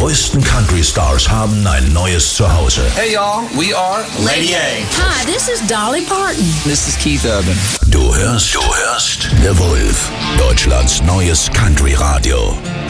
größten Country-Stars haben ein neues Zuhause. Hey y'all, we are Lady A. Hi, this is Dolly Parton. This is Keith Urban. Du hörst The Wolf, Deutschlands neues Country-Radio.